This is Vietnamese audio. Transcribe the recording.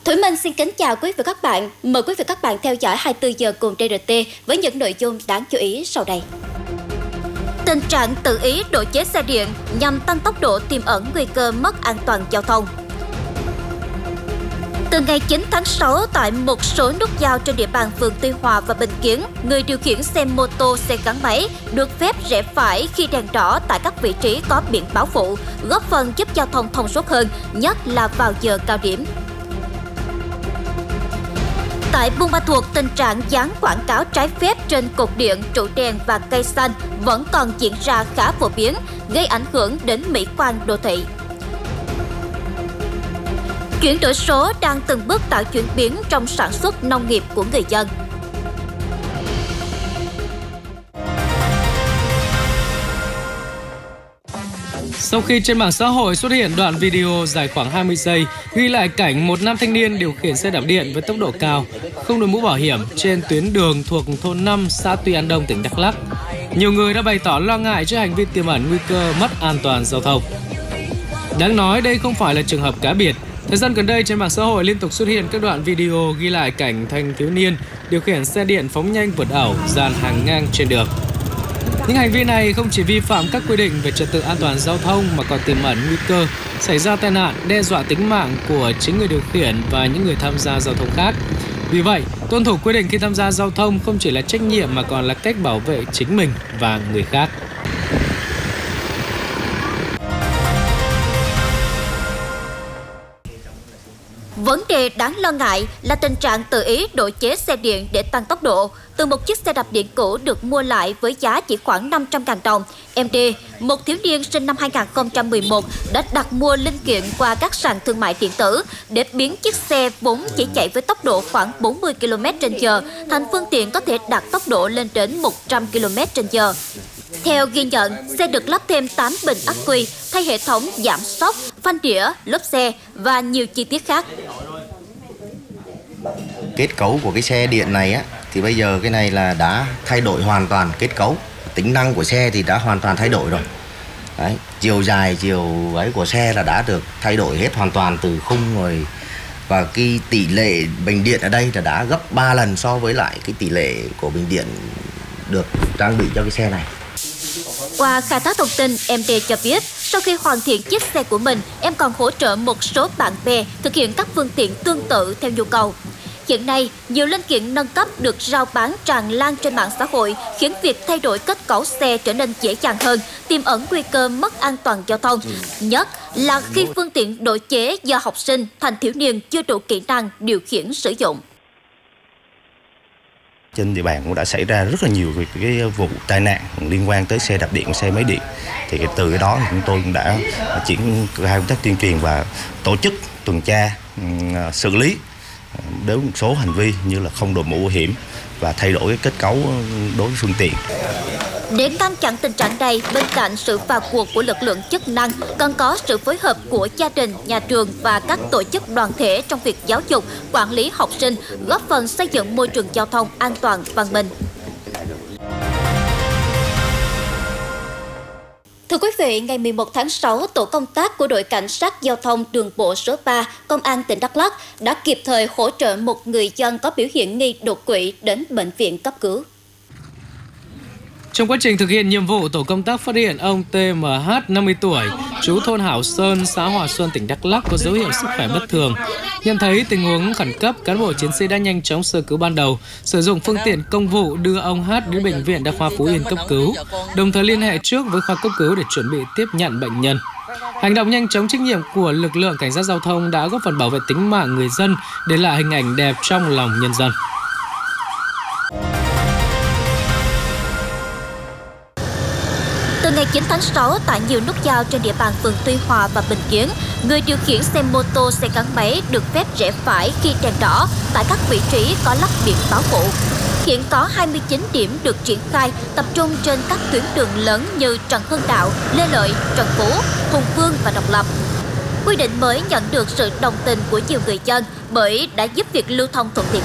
Thủy Minh xin kính chào quý vị và các bạn. Mời quý vị và các bạn theo dõi 24 giờ cùng TRT với những nội dung đáng chú ý sau đây. Tình trạng tự ý độ chế xe điện nhằm tăng tốc độ tiềm ẩn nguy cơ mất an toàn giao thông. Từ ngày 9 tháng 6, tại một số nút giao trên địa bàn phường Tuy Hòa và Bình Kiến, người điều khiển xe mô tô, xe gắn máy được phép rẽ phải khi đèn đỏ tại các vị trí có biển báo phụ, góp phần giúp giao thông thông suốt hơn, nhất là vào giờ cao điểm. Tại Buôn Ma Thuột, tình trạng dán quảng cáo trái phép trên cột điện, trụ đèn và cây xanh vẫn còn diễn ra khá phổ biến, gây ảnh hưởng đến mỹ quan đô thị. Chuyển đổi số đang từng bước tạo chuyển biến trong sản xuất nông nghiệp của người dân. Sau khi trên mạng xã hội xuất hiện đoạn video dài khoảng 20 giây ghi lại cảnh một nam thanh niên điều khiển xe đạp điện với tốc độ cao, không đội mũ bảo hiểm trên tuyến đường thuộc thôn 5, xã Tuy An Đông, tỉnh Đắk Lắk, nhiều người đã bày tỏ lo ngại trước hành vi tiềm ẩn nguy cơ mất an toàn giao thông. Đáng nói đây không phải là trường hợp cá biệt. Thời gian gần đây trên mạng xã hội liên tục xuất hiện các đoạn video ghi lại cảnh thanh thiếu niên điều khiển xe điện phóng nhanh vượt ẩu, dàn hàng ngang trên đường. Những hành vi này không chỉ vi phạm các quy định về trật tự an toàn giao thông mà còn tiềm ẩn nguy cơ xảy ra tai nạn, đe dọa tính mạng của chính người điều khiển và những người tham gia giao thông khác. Vì vậy, tuân thủ quy định khi tham gia giao thông không chỉ là trách nhiệm mà còn là cách bảo vệ chính mình và người khác. Vấn đề đáng lo ngại là tình trạng tự ý độ chế xe điện để tăng tốc độ. Từ một chiếc xe đạp điện cũ được mua lại với giá chỉ khoảng 500.000 đồng, MD, một thiếu niên sinh năm 2011 đã đặt mua linh kiện qua các sàn thương mại điện tử để biến chiếc xe vốn chỉ chạy với tốc độ khoảng 40 km/h thành phương tiện có thể đạt tốc độ lên đến 100 km/h. Theo ghi nhận, xe được lắp thêm 8 bình ắc quy, thay hệ thống giảm sóc, phanh đĩa, lốp xe và nhiều chi tiết khác. Kết cấu của cái xe điện này á, thì bây giờ cái này là đã thay đổi hoàn toàn kết cấu. Tính năng của xe thì đã hoàn toàn thay đổi rồi. Đấy, chiều dài, chiều ấy của xe là đã được thay đổi hết hoàn toàn từ khung rồi. Và cái tỷ lệ bình điện ở đây là đã gấp 3 lần so với lại cái tỷ lệ của bình điện được trang bị cho cái xe này. Qua khai thác thông tin, MD cho biết, sau khi hoàn thiện chiếc xe của mình, em còn hỗ trợ một số bạn bè thực hiện các phương tiện tương tự theo nhu cầu. Hiện nay, nhiều linh kiện nâng cấp được rao bán tràn lan trên mạng xã hội, khiến việc thay đổi kết cấu xe trở nên dễ dàng hơn, tiềm ẩn nguy cơ mất an toàn giao thông. Nhất là khi phương tiện độ chế do học sinh, thanh thiếu niên chưa đủ kỹ năng điều khiển sử dụng. Trên địa bàn cũng đã xảy ra rất là nhiều cái vụ tai nạn liên quan tới xe đạp điện, xe máy điện. Thì từ cái đó thì chúng tôi cũng đã triển khai công tác tuyên truyền và tổ chức tuần tra, xử lý đối với một số hành vi như là không đội mũ bảo hiểm và thay đổi cái kết cấu đối với phương tiện. Để ngăn chặn tình trạng này, bên cạnh sự vào cuộc của lực lượng chức năng, cần có sự phối hợp của gia đình, nhà trường và các tổ chức đoàn thể trong việc giáo dục, quản lý học sinh, góp phần xây dựng môi trường giao thông an toàn, văn minh. Thưa quý vị, ngày 11 tháng 6, tổ công tác của đội cảnh sát giao thông đường bộ số 3, Công an tỉnh Đắk Lắk đã kịp thời hỗ trợ một người dân có biểu hiện nghi đột quỵ đến bệnh viện cấp cứu. Trong quá trình thực hiện nhiệm vụ, tổ công tác phát hiện ông TMH, 50 tuổi, trú thôn Hảo Sơn, xã Hòa Xuân, tỉnh Đắk Lắk có dấu hiệu sức khỏe bất thường. Nhận thấy tình huống khẩn cấp, cán bộ chiến sĩ đã nhanh chóng sơ cứu ban đầu, sử dụng phương tiện công vụ đưa ông H đến bệnh viện Đa khoa Phú Yên cấp cứu, đồng thời liên hệ trước với khoa cấp cứu để chuẩn bị tiếp nhận bệnh nhân. Hành động nhanh chóng trách nhiệm của lực lượng cảnh sát giao thông đã góp phần bảo vệ tính mạng người dân, để lại hình ảnh đẹp trong lòng nhân dân. Từ ngày 9 tháng 6, tại nhiều nút giao trên địa bàn phường Tuy Hòa và Bình Kiến, người điều khiển xe mô tô, xe gắn máy được phép rẽ phải khi đèn đỏ tại các vị trí có lắp biển báo phụ. Hiện có 29 điểm được triển khai, tập trung trên các tuyến đường lớn như Trần Hưng Đạo, Lê Lợi, Trần Phú, Hùng Vương và Độc Lập. Quy định mới nhận được sự đồng tình của nhiều người dân bởi đã giúp việc lưu thông thuận tiện